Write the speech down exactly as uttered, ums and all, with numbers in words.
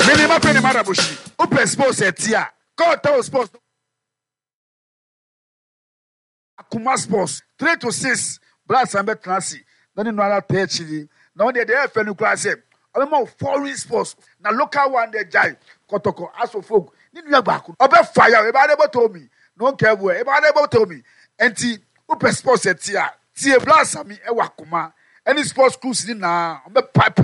Minima penny marabushi. Open sports at Tia. Call tower sports. Akuma sports. Three to six. Blast and bet Nancy. Then in another thirty. Now they have a new class. I'm more foreign sports. Now local one they jai. Kotoko. As for folk. Need you back. Open fire. Everybody told me. No care where. Everybody told me. And T. Open sports at Tia. Tia blast me. Ewa Akuma. Any sports cruise in now. I'm a pipe.